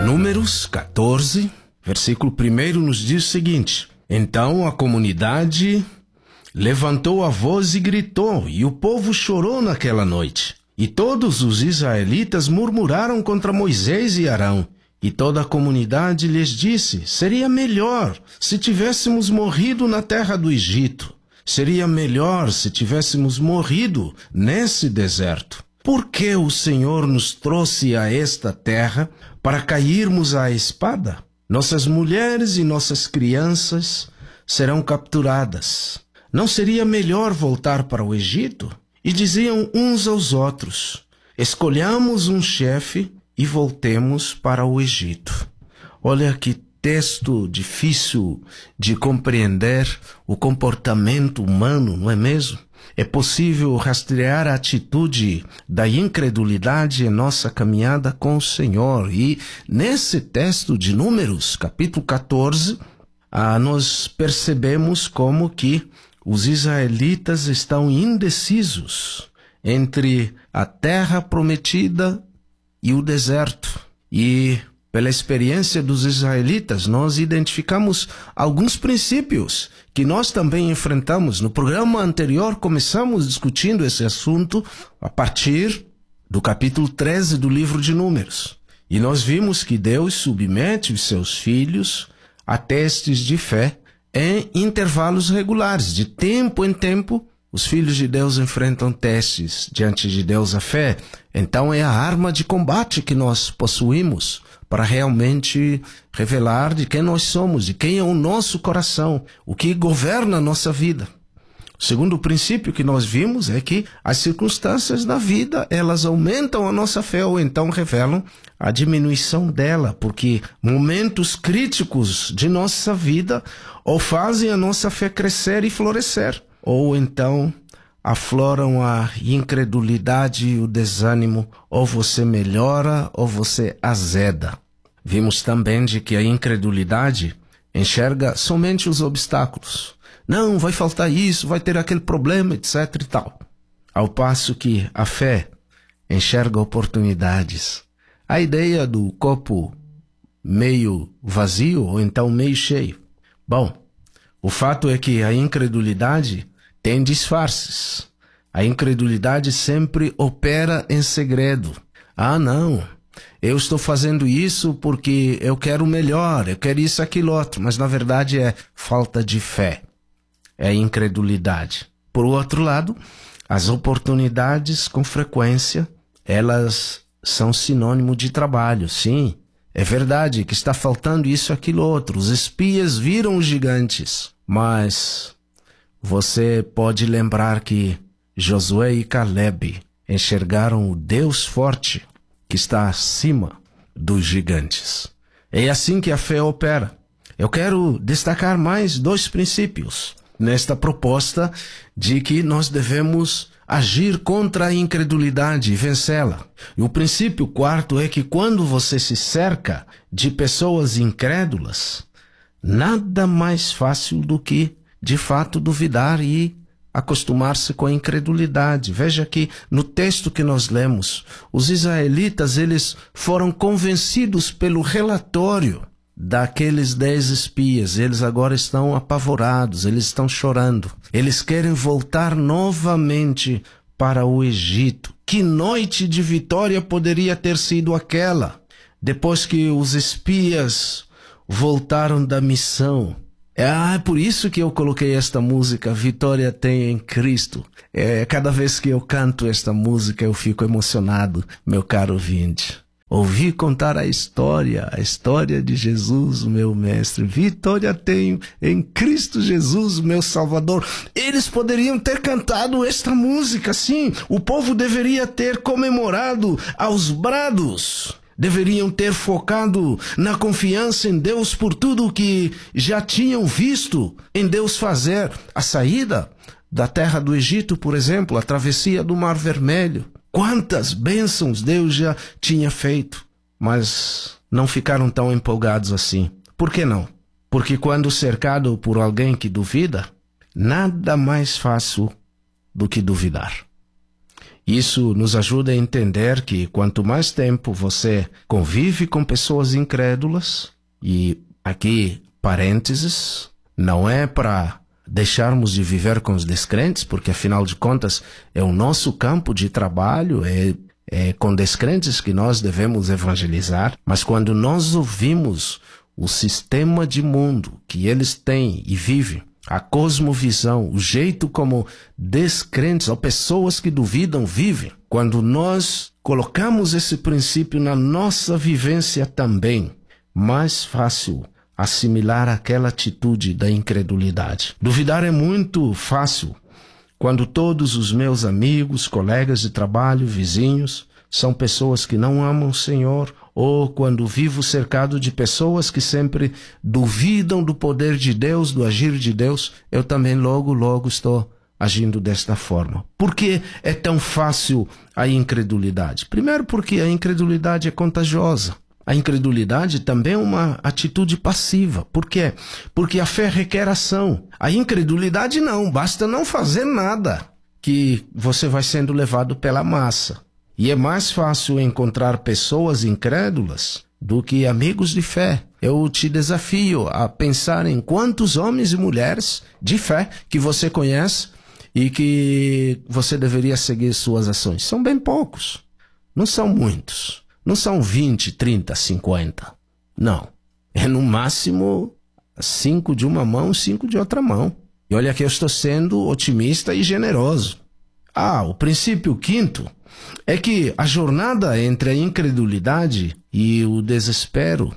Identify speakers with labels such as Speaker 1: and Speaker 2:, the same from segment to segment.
Speaker 1: Números 14, versículo 1 nos diz o seguinte: Então a comunidade levantou a voz e gritou, e o povo chorou naquela noite. E todos os israelitas murmuraram contra Moisés e Arão. E toda a comunidade lhes disse: Seria melhor se tivéssemos morrido na terra do Egito. Seria melhor se tivéssemos morrido nesse deserto. Por que o Senhor nos trouxe a esta terra para cairmos à espada? Nossas mulheres e nossas crianças serão capturadas. Não seria melhor voltar para o Egito? E diziam uns aos outros: Escolhamos um chefe e voltemos para o Egito. Olha que texto difícil de compreender o comportamento humano, não é mesmo? É possível rastrear a atitude da incredulidade em nossa caminhada com o Senhor. E nesse texto de Números, capítulo 14, nós percebemos como que os israelitas estão indecisos entre a terra prometida e o deserto. E pela experiência dos israelitas, nós identificamos alguns princípios que nós também enfrentamos. No programa anterior, começamos discutindo esse assunto a partir do capítulo 13 do livro de Números. E nós vimos que Deus submete os seus filhos a testes de fé em intervalos regulares. De tempo em tempo, os filhos de Deus enfrentam testes diante de Deus. A fé, então, é a arma de combate que nós possuímos para realmente revelar de quem nós somos, de quem é o nosso coração, o que governa a nossa vida. O segundo princípio que nós vimos é que as circunstâncias da vida, elas aumentam a nossa fé ou então revelam a diminuição dela, porque momentos críticos de nossa vida ou fazem a nossa fé crescer e florescer, ou então afloram a incredulidade e o desânimo, ou você melhora ou você azeda. Vimos também de que a incredulidade enxerga somente os obstáculos. Não, vai faltar isso, vai ter aquele problema, etc. e tal. Ao passo que a fé enxerga oportunidades. A ideia do copo meio vazio ou então meio cheio. Bom, o fato é que a incredulidade tem disfarces. A incredulidade sempre opera em segredo. Não, eu estou fazendo isso porque eu quero melhor, eu quero isso, aquilo, outro. Mas na verdade é falta de fé. É incredulidade. Por outro lado, as oportunidades, com frequência, elas são sinônimo de trabalho. Sim, é verdade que está faltando isso, aquilo, outro. Os espias viram os gigantes, mas você pode lembrar que Josué e Caleb enxergaram o Deus forte que está acima dos gigantes. É assim que a fé opera. Eu quero destacar mais 2 princípios nesta proposta de que nós devemos agir contra a incredulidade e vencê-la. E o princípio 4 é que quando você se cerca de pessoas incrédulas, nada mais fácil do que, de fato, duvidar e acostumar-se com a incredulidade. Veja que no texto que nós lemos, os israelitas, eles foram convencidos pelo relatório daqueles 10 espias. Eles agora estão apavorados, eles estão chorando. Eles querem voltar novamente para o Egito. Que noite de vitória poderia ter sido aquela? Depois que os espias voltaram da missão. É por isso que eu coloquei esta música, Vitória Tenho em Cristo. Cada vez que eu canto esta música eu fico emocionado, meu caro ouvinte. Ouvi contar a história de Jesus, o meu mestre. Vitória tenho em Cristo Jesus, meu Salvador. Eles poderiam ter cantado esta música, sim. O povo deveria ter comemorado aos brados. Deveriam ter focado na confiança em Deus por tudo o que já tinham visto em Deus fazer. A saída da terra do Egito, por exemplo, a travessia do Mar Vermelho. Quantas bênçãos Deus já tinha feito, mas não ficaram tão empolgados assim. Por que não? Porque quando cercado por alguém que duvida, nada mais fácil do que duvidar. Isso nos ajuda a entender que quanto mais tempo você convive com pessoas incrédulas, e aqui, parênteses, não é para deixarmos de viver com os descrentes, porque afinal de contas é o nosso campo de trabalho, é com descrentes que nós devemos evangelizar, mas quando nós ouvimos o sistema de mundo que eles têm e vivem, a cosmovisão, o jeito como descrentes ou pessoas que duvidam vivem, quando nós colocamos esse princípio na nossa vivência também, mais fácil assimilar aquela atitude da incredulidade. Duvidar é muito fácil quando todos os meus amigos, colegas de trabalho, vizinhos, são pessoas que não amam o Senhor, ou quando vivo cercado de pessoas que sempre duvidam do poder de Deus, do agir de Deus, eu também logo estou agindo desta forma. Por que é tão fácil a incredulidade? Primeiro porque a incredulidade é contagiosa. A incredulidade também é uma atitude passiva. Por quê? Porque a fé requer ação. A incredulidade não, basta não fazer nada, que você vai sendo levado pela massa. E é mais fácil encontrar pessoas incrédulas do que amigos de fé. Eu te desafio a pensar em quantos homens e mulheres de fé que você conhece e que você deveria seguir suas ações. São bem poucos, não são muitos. Não são 20, 30, 50. Não. É no máximo 5 de uma mão, 5 de outra mão. E olha que eu estou sendo otimista e generoso. O princípio quinto é que a jornada entre a incredulidade e o desespero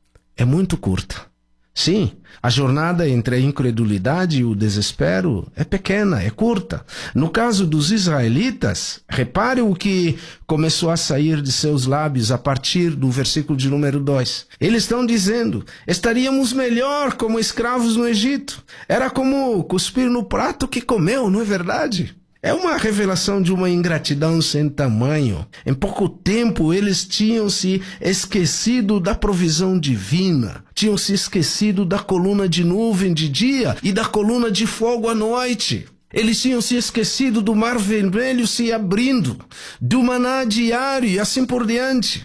Speaker 1: é muito curta. Sim, a jornada entre a incredulidade e o desespero é pequena, é curta. No caso dos israelitas, repare o que começou a sair de seus lábios a partir do versículo de número 2. Eles estão dizendo, estaríamos melhor como escravos no Egito. Era como cuspir no prato que comeu, não é verdade? É uma revelação de uma ingratidão sem tamanho. Em pouco tempo eles tinham se esquecido da provisão divina. Tinham se esquecido da coluna de nuvem de dia e da coluna de fogo à noite. Eles tinham se esquecido do mar vermelho se abrindo, do maná diário e assim por diante.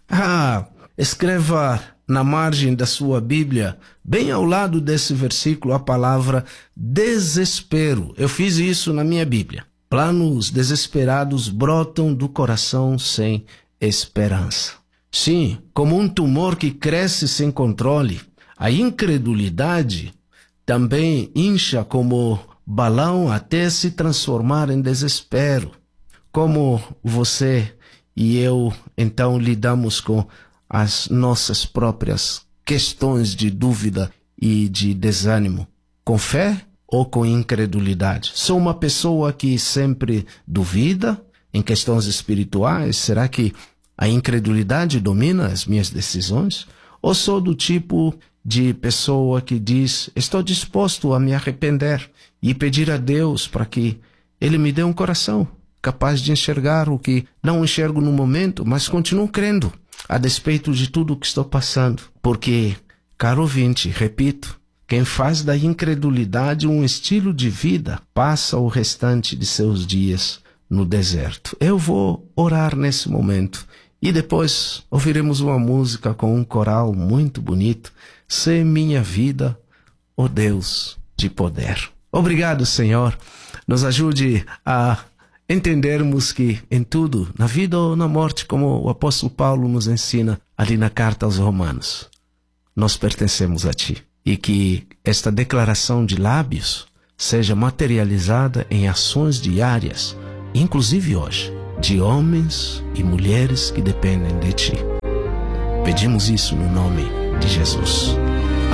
Speaker 1: Escreva na margem da sua Bíblia, bem ao lado desse versículo, a palavra desespero. Eu fiz isso na minha Bíblia. Planos desesperados brotam do coração sem esperança. Sim, como um tumor que cresce sem controle, a incredulidade também incha como balão até se transformar em desespero. Como você e eu, então, lidamos com as nossas próprias questões de dúvida e de desânimo? Com fé ou com incredulidade? Sou uma pessoa que sempre duvida em questões espirituais? Será que a incredulidade domina as minhas decisões? Ou sou do tipo de pessoa que diz, estou disposto a me arrepender e pedir a Deus para que Ele me dê um coração capaz de enxergar o que não enxergo no momento, mas continuo crendo, a despeito de tudo o que estou passando? Porque, caro ouvinte, repito, quem faz da incredulidade um estilo de vida, passa o restante de seus dias no deserto. Eu vou orar nesse momento e depois ouviremos uma música com um coral muito bonito. Sê minha vida, ó Deus de poder. Obrigado, Senhor. Nos ajude a entendermos que em tudo, na vida ou na morte, como o apóstolo Paulo nos ensina ali na carta aos Romanos, nós pertencemos a Ti. E que esta declaração de lábios seja materializada em ações diárias, inclusive hoje, de homens e mulheres que dependem de Ti. Pedimos isso no nome de Jesus.